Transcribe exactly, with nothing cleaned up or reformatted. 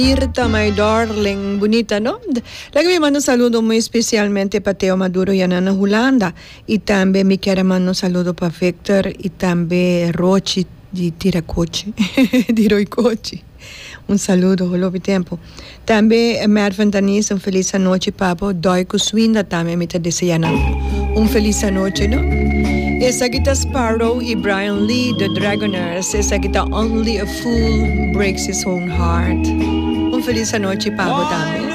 Mirta, my darling, bonita, ¿no? Lagi me mando un saludo muy especialmente para Teo Maduro y Anana Julanda. Y también me quiero mandar un saludo para Victor y también Rochi de Tiracoche, de Roicoche. Un saludo, holo tempo. Também Mer Fantanis, um feliz noite, papo. Doi Kuswinda também me está desejando um feliz noite, não? Essa aqui tá Sparrow e Brian Lee, The Dragoners. Essa aqui tá Only a Fool Breaks His Own Heart. Um feliz noite, papo, também.